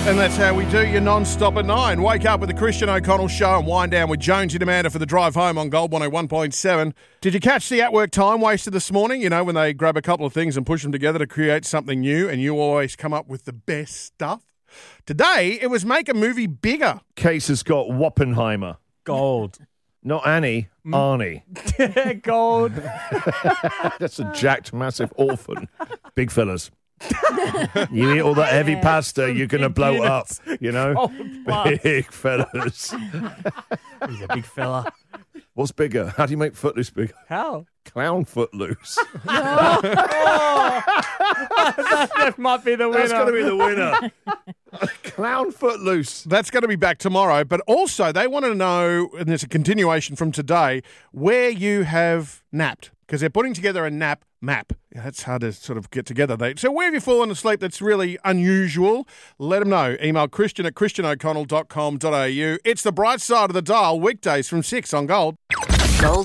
And that's how we do your non-stop at 9. Wake up with the Christian O'Connell Show and wind down with Jonesy and Amanda for the drive home on Gold 101.7. Did you catch the at-work time wasted this morning? You know, when they grab a couple of things and push them together to create something new and you always come up with the best stuff? Today, it was make a movie bigger. Case has got Woppenheimer. Gold. Not Annie, Arnie. Gold. That's a jacked, massive orphan. Big fellas. You eat all that heavy pasta, you're going to blow up, you know? Big fellas. He's a big fella. What's bigger? How do you make Footloose bigger? How? Clown Footloose. That might be the winner. That's going to be the winner. Clown Footloose. That's going to be back tomorrow. But also, they want to know, and there's a continuation from today, where you have napped. Because they're putting together a nap map. Yeah, that's hard to sort of get together. So where have you fallen asleep that's really unusual? Let them know. Email christian@christianoconnell.com.au. It's the bright side of the dial, weekdays from 6 on Gold. Gold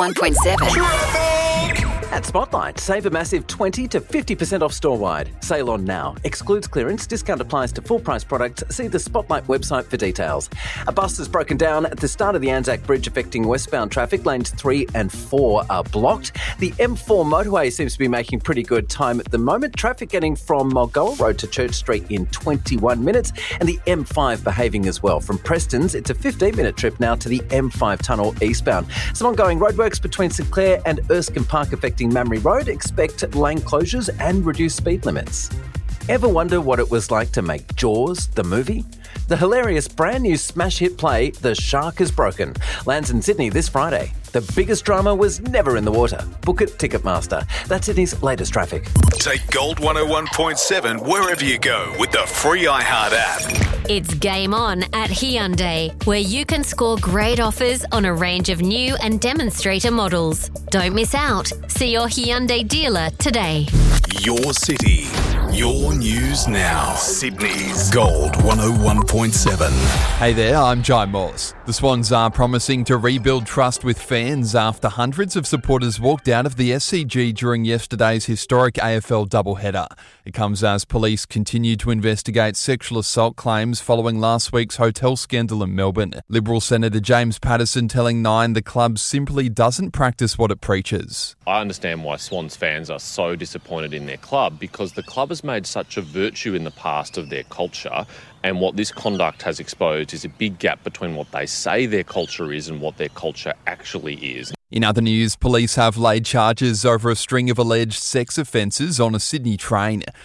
101.7. At Spotlight, save a massive 20 to 50% off store-wide. Sale on now. Excludes clearance. Discount applies to full-price products. See the Spotlight website for details. A bus has broken down at the start of the Anzac Bridge, affecting westbound traffic. Lanes 3 and 4 are blocked. The M4 motorway seems to be making pretty good time at the moment. Traffic getting from Mulgoa Road to Church Street in 21 minutes. And the M5 behaving as well. From Preston's, it's a 15-minute trip now to the M5 tunnel eastbound. Some ongoing roadworks between St Clair and Erskine Park affecting Mamre Road. Expect lane closures and reduced speed limits. Ever wonder what it was like to make Jaws, the movie? The hilarious brand new smash hit play, The Shark Is Broken, lands in Sydney this Friday. The biggest drama was never in the water. Book it Ticketmaster. That's Sydney's latest traffic. Take Gold 101.7 wherever you go with the free iHeart app. It's Game On at Hyundai, where you can score great offers on a range of new and demonstrator models. Don't miss out. See your Hyundai dealer today. Your city, your news now. Sydney's Gold 101.7. Hey there, I'm Jai Morse. The Swans are promising to rebuild trust with fans after hundreds of supporters walked out of the SCG during yesterday's historic AFL doubleheader. It comes as police continue to investigate sexual assault claims following last week's hotel scandal in Melbourne. Liberal Senator James Patterson telling Nine the club simply doesn't practice what it preaches. I understand why Swans fans are so disappointed in their club, because the club has made such a virtue in the past of their culture, and what this conduct has exposed is a big gap between what they say their culture is and what their culture actually is. In other news, police have laid charges over a string of alleged sex offences on a Sydney train.